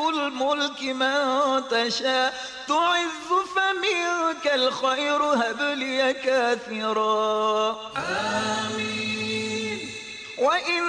الملك من تشاء تعز فمنك الخير هب لي كاثرا